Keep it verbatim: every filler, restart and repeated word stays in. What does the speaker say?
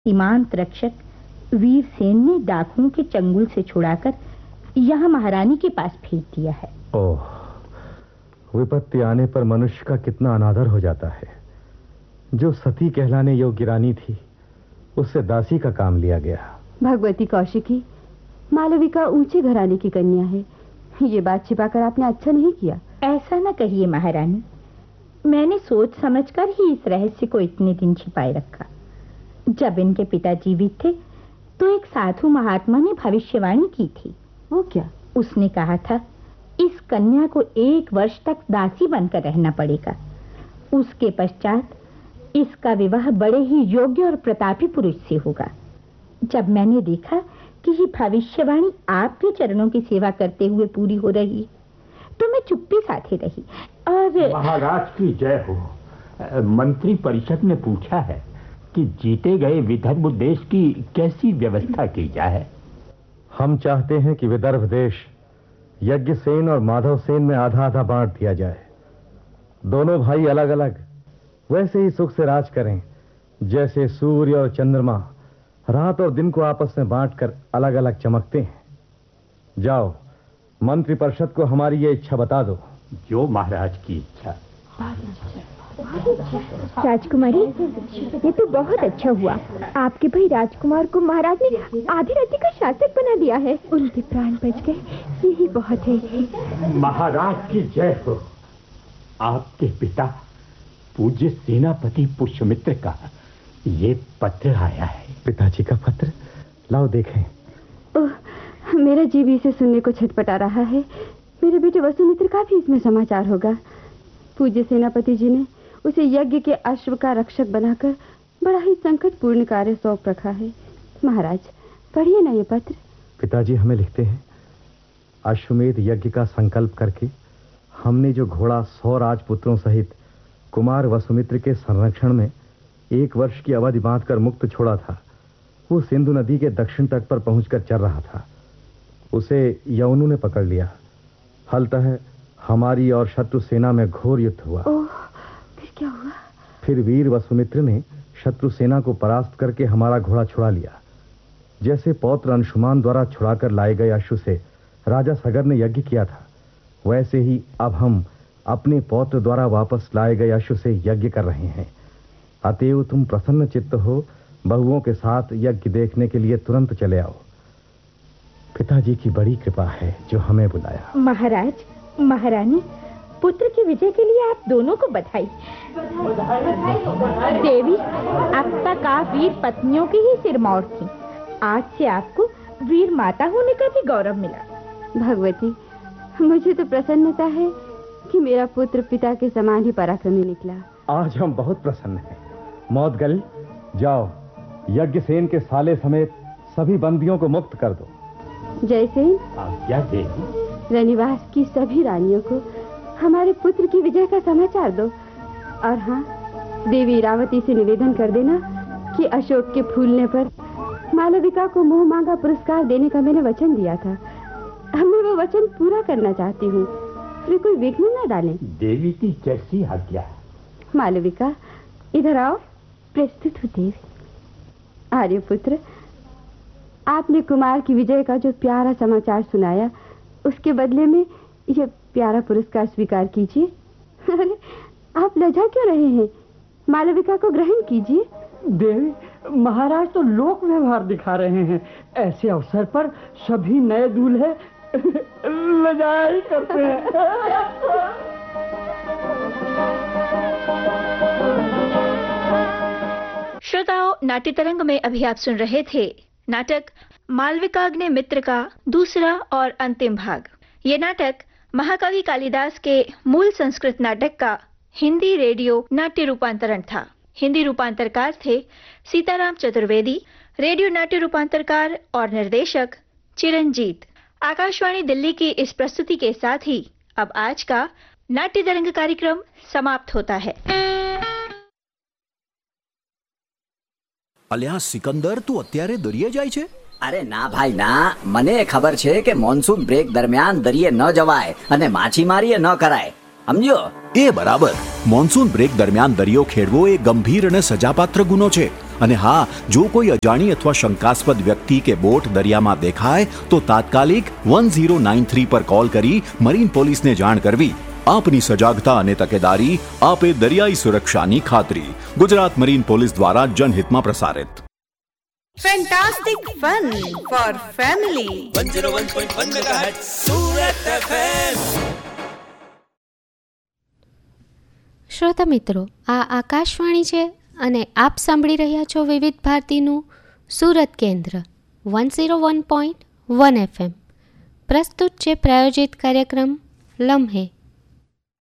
सीमांत रक्षक वीरसेन ने डाकुओं के चंगुल से छुड़ाकर यहाँ महारानी के पास भेज दिया है। ओह, विपत्ति आने पर मनुष्य का कितना अनादर हो जाता है। जो सती कहलाने योग्य रानी थी, उससे दासी का काम लिया गया। भगवती कौशिकी मालविका ऊंचे घराने की कन्या है। ये बात छिपाकर आपने अच्छा नहीं किया। ऐसा न कहिए महारानी, मैंने सोच समझकर ही इस रहस्य को इतने दिन छिपाए रखा। जब इनके पिता जीवित थे तो एक साधु महात्मा ने भविष्यवाणी की थी। वो क्या? उसने कहा था, इस कन्या को एक वर्ष तक दासी बनकर रहना पड़ेगा। उसके पश्चात इसका विवाह बड़े ही योग्य और प्रतापी पुरुष से होगा। जब मैंने देखा कि ये भविष्यवाणी आपके चरणों की सेवा करते हुए पूरी हो रही, तो मैं चुप्पी साधे रही। और महाराज की जय हो। मंत्री परिषद ने पूछा है कि जीते गए विदर्भ देश की कैसी व्यवस्था की जाए। हम चाहते हैं कि विदर्भ देश यज्ञसेन और माधवसेन में आधा आधा बांट दिया जाए। दोनों भाई अलग अलग वैसे ही सुख से राज करें जैसे सूर्य और चंद्रमा रात और दिन को आपस में बांटकर अलग अलग चमकते हैं। जाओ, मंत्री परिषद को हमारी ये इच्छा बता दो। जो महाराज की इच्छा। राजकुमारी, ये तो बहुत अच्छा हुआ। आपके भाई राजकुमार को महाराज ने आधी रात्रि का शासक बना दिया है। उनके प्राण बच गए, यही बहुत है। महाराज की जय हो। आपके पिता पूज्य सेनापति पुष्यमित्र का ये पत्र आया है। पिताजी का पत्र? लाओ देखें। ओह, मेरा जीव इसे सुनने को छटपटा रहा है। मेरे बेटे वसुमित्र का भी इसमें समाचार होगा। पूज्य सेनापति जी ने उसे यज्ञ के अश्व का रक्षक बनाकर बड़ा ही संकटपूर्ण कार्य सौंप रखा है। महाराज, पढ़िए ना ये पत्र। पिताजी हमें लिखते हैं, अश्वमेध यज्ञ का संकल्प करके हमने जो घोड़ा सौ राजपुत्रों सहित कुमार वसुमित्र के संरक्षण में एक वर्ष की अवधि बांधकर मुक्त छोड़ा था, वो सिंधु नदी के दक्षिण तट पर पहुंचकर चल रहा था। उसे यवनु ने पकड़ लिया। फलतः हमारी और शत्रु सेना में घोर युद्ध हुआ। ओह, फिर क्या हुआ? फिर वीर वसुमित्र ने शत्रु सेना को परास्त करके हमारा घोड़ा छुड़ा लिया। जैसे पौत्र अंशुमान द्वारा छुड़ाकर लाए गए अश्व से राजा सगर ने यज्ञ किया था, वैसे ही अब हम अपने पौत्र द्वारा वापस लाए गए अश्व से यज्ञ कर रहे हैं। अतएव तुम प्रसन्न चित्त हो बहुओं के साथ यज्ञ देखने के लिए तुरंत चले आओ। पिताजी की बड़ी कृपा है जो हमें बुलाया। महाराज, महारानी, पुत्र की विजय के लिए आप दोनों को बधाई। देवी, अब तक आप वीर पत्नियों की ही सिरमौर थी। आज से आपको वीर माता होने का भी गौरव मिला। भगवती, मुझे तो प्रसन्नता है कि मेरा पुत्र पिता के समान ही पराक्रमी निकला। आज हम बहुत प्रसन्न हैं। मौदगल, जाओ यज्ञसेन के साले समेत सभी बंदियों को मुक्त कर दो। जैसे क्या देवी? रनिवास की सभी रानियों को हमारे पुत्र की विजय का समाचार दो। और हाँ, देवी इरावती से निवेदन कर देना कि अशोक के फूलने पर मालविका को मुंह मांगा पुरस्कार देने का मैंने वचन दिया था। मैं वो वचन पूरा करना चाहती हूँ, फिर कोई विघ्न न डालें। देवी की जैसी आज्ञा। मालविका, इधर आओ। प्रस्तुत हो देवी। आर्यपुत्र, आपने कुमार की विजय का जो प्यारा समाचार सुनाया, उसके बदले में यह प्यारा पुरस्कार स्वीकार कीजिए। अरे, आप लज्जा क्यों रहे हैं? मालविका को ग्रहण कीजिए। देवी, महाराज तो लोक व्यवहार दिखा रहे हैं। ऐसे अवसर पर सभी नए दूल्हे लज्जा ही करते हैं। श्रोताओं, नाट्य तरंग में अभी आप सुन रहे थे नाटक मालविकाग्नि मित्र का दूसरा और अंतिम भाग। ये नाटक महाकवि कालिदास के मूल संस्कृत नाटक का हिंदी रेडियो नाट्य रूपांतरण था। हिंदी रूपांतरकार थे सीताराम चतुर्वेदी, रेडियो नाट्य रूपांतरकार और निर्देशक चिरंजीत। आकाशवाणी दिल्ली की इस प्रस्तुति के साथ ही अब आज का नाट्य तरंग कार्यक्रम समाप्त होता है। અલ્યા સિકંદર, તું અત્યારે દરિયે જાય છે? અરે ના ભાઈ ના, મને ખબર છે કે મોન્સૂન બ્રેક દરમિયાન દરિયે ન જવાય અને માછીમારી ન કરાય, સમજ્યો? એ બરાબર. મોન્સૂન બ્રેક દરમિયાન દરિયો ખેડવો એ ગંભીર અને સજાપાત્ર ગુનો છે અને હા, જો કોઈ અજાણી અથવા શંકાસ્પદ વ્યક્તિ કે બોટ દરિયામાં દેખાય તો તાત્કાલિક વન ઝીરો નાઇન થ્રી પર કોલ કરી મરીન પોલીસને જાણ કરવી. આપની સજાગતા અને તકેદારી આપે દરિયાઈ સુરક્ષાની ખાતરી. ગુજરાત મરીન પોલીસ દ્વારા જનહિતમાં પ્રસારિત. Fantastic fun for family. one oh one point one megahertz Surat F M. શ્રોતા મિત્રો, આ આકાશવાણી છે અને આપ સાંભળી રહ્યા છો વિવિધ ભારતીનું સુરત કેન્દ્ર one zero one point one F M. પ્રસ્તુત છે પ્રાયોજિત કાર્યક્રમ લમ્હે.